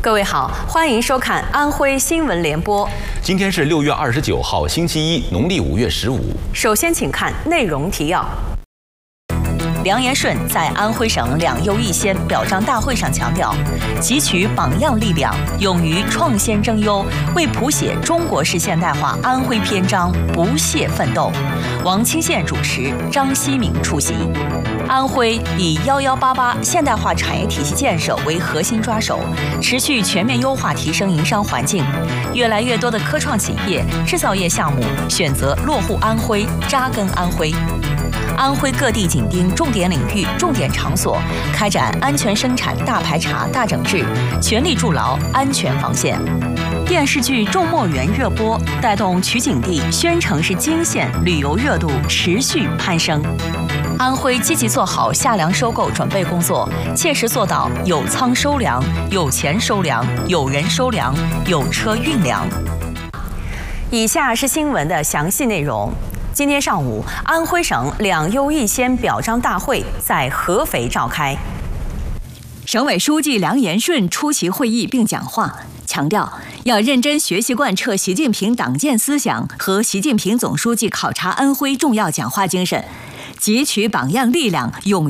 各位好，欢迎收看安徽新闻联播。 今天是6月29号，星期一，农历5月15。 首先，请看内容提要。梁延顺在安徽省两优一先表彰大会上强调，汲取榜样力量，勇于创先争优，为谱写中国式现代化安徽篇章不懈奋斗。王清县主持，张希敏出席。安徽以1188现代化产业体系建设为核心抓手，持续全面优化提升营商环境。越来越多的科创企业、制造业项目选择落户安徽，扎根安徽。安徽各地紧盯重点领域、重点场所，开展安全生产大排查、大整治，全力筑牢安全防线。电视剧《种墨园》热播，带动取景地宣城市泾县旅游热度持续攀升。安徽积极做好夏粮收购准备工作，切实做到有仓收粮、有钱收粮、有人收粮、有车运粮。以下是新闻的详细内容。今天上午，安徽省两优一先表彰大会在合肥召开。 省委书记梁延顺出席会议并讲话，强调要认真学习贯彻习近平党建思想和习近平总书记考察安徽重要讲话精神，汲取榜样力量，勇